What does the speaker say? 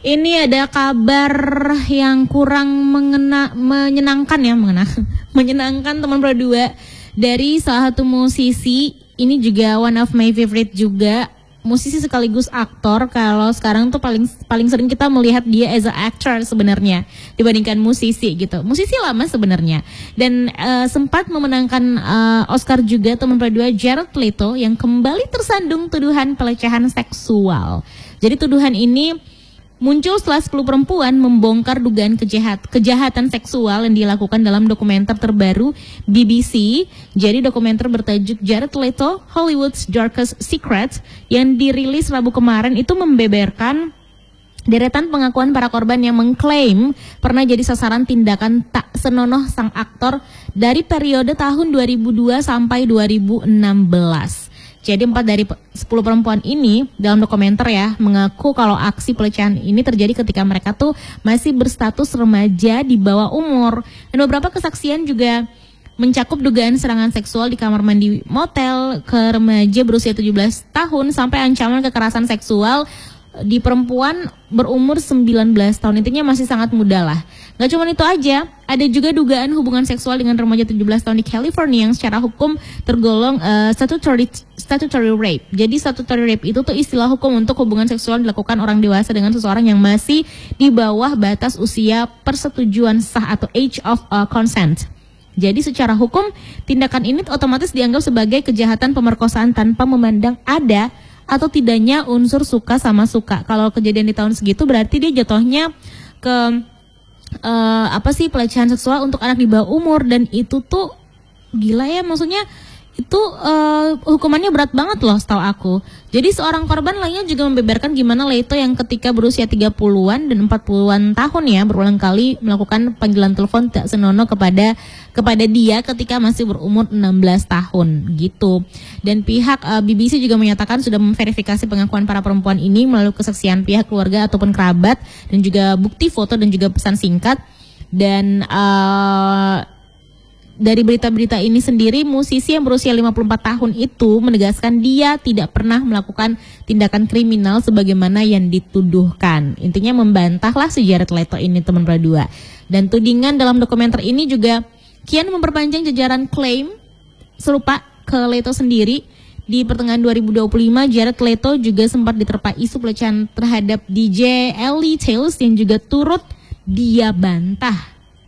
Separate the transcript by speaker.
Speaker 1: Ini ada kabar yang kurang menyenangkan ya, menyenangkan teman berdua dari salah satu musisi. Ini juga one of my favorite juga, musisi sekaligus aktor. Kalau sekarang tuh paling sering kita melihat dia as a actor sebenarnya dibandingkan musisi gitu. Musisi lama sebenarnya dan sempat memenangkan Oscar juga teman berdua, Jared Leto yang kembali tersandung tuduhan pelecehan seksual. Jadi tuduhan ini muncul setelah 10 perempuan membongkar dugaan kejahatan seksual yang dilakukan dalam dokumenter terbaru BBC. Jadi dokumenter bertajuk Jared Leto, Hollywood's Darkest Secrets yang dirilis Rabu kemarin itu membeberkan deretan pengakuan para korban yang mengklaim pernah jadi sasaran tindakan tak senonoh sang aktor dari periode tahun 2002 sampai 2016. Jadi 4 dari 10 perempuan ini dalam dokumenter ya mengaku kalau aksi pelecehan ini terjadi ketika mereka tuh masih berstatus remaja di bawah umur. Dan beberapa kesaksian juga mencakup dugaan serangan seksual di kamar mandi motel ke remaja berusia 17 tahun sampai ancaman kekerasan seksual di perempuan berumur 19 tahun. Intinya masih sangat muda lah. Gak cuma itu aja, ada juga dugaan hubungan seksual dengan remaja 17 tahun di California yang secara hukum tergolong statutory rape. Jadi statutory rape itu tuh istilah hukum untuk hubungan seksual dilakukan orang dewasa dengan seseorang yang masih di bawah batas usia persetujuan sah atau age of consent. Jadi secara hukum tindakan ini otomatis dianggap sebagai kejahatan pemerkosaan tanpa memandang ada atau tidaknya unsur suka sama suka. Kalau kejadian di tahun segitu berarti dia jatuhnya ke pelecehan seksual untuk anak di bawah umur, dan itu tuh gila ya, maksudnya itu hukumannya berat banget loh setahu aku. Jadi seorang korban lainnya juga membeberkan gimana Leto yang ketika berusia 30-an dan 40-an tahun ya berulang kali melakukan panggilan telepon tak senonoh kepada dia ketika masih berumur 16 tahun gitu. Dan pihak BBC juga menyatakan sudah memverifikasi pengakuan para perempuan ini melalui kesaksian pihak keluarga ataupun kerabat dan juga bukti foto dan juga pesan singkat. Dan dari berita-berita ini sendiri, musisi yang berusia 54 tahun itu menegaskan dia tidak pernah melakukan tindakan kriminal sebagaimana yang dituduhkan. Intinya membantahlah si Jared Leto ini teman berdua. Dan tudingan dalam dokumenter ini juga kian memperpanjang jajaran klaim serupa ke Leto sendiri. Di pertengahan 2025, Jared Leto juga sempat diterpa isu pelecehan terhadap DJ Ellie Tales yang juga turut dia bantah.